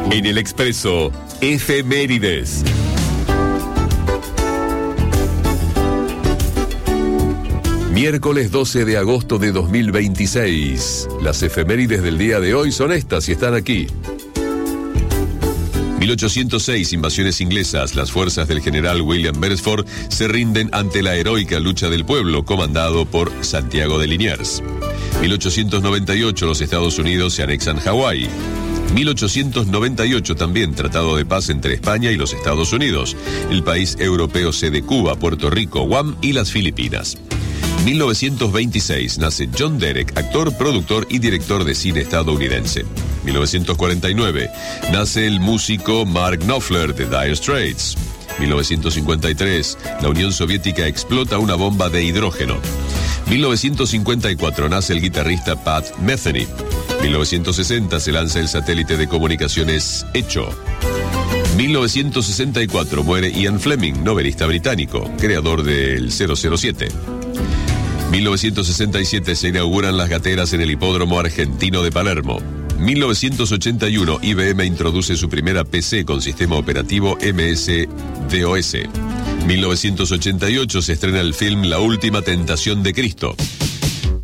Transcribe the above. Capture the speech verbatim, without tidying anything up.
En el Expreso, efemérides. Miércoles doce de agosto de dos mil veintiséis. Las efemérides del día de hoy son estas y están aquí. mil ochocientos seis, invasiones inglesas. Las fuerzas del general William Beresford se rinden ante la heroica lucha del pueblo, comandado por Santiago de Liniers. mil ochocientos noventa y ocho, los Estados Unidos se anexan Hawái. mil ochocientos noventa y ocho también, tratado de paz entre España y los Estados Unidos. El país europeo cede Cuba, Puerto Rico, Guam y las Filipinas. mil novecientos veintiséis, nace John Derek, actor, productor y director de cine estadounidense. mil novecientos cuarenta y nueve, nace el músico Mark Knopfler de Dire Straits. mil novecientos cincuenta y tres, la Unión Soviética explota una bomba de hidrógeno. mil novecientos cincuenta y cuatro, nace el guitarrista Pat Metheny. mil novecientos sesenta, se lanza el satélite de comunicaciones Echo. mil novecientos sesenta y cuatro, muere Ian Fleming, novelista británico, creador del cero cero siete. mil novecientos sesenta y siete, se inauguran las gateras en el Hipódromo Argentino de Palermo. mil novecientos ochenta y uno, I B M introduce su primera P C con sistema operativo M S D O S. mil novecientos ochenta y ocho, se estrena el film La Última Tentación de Cristo.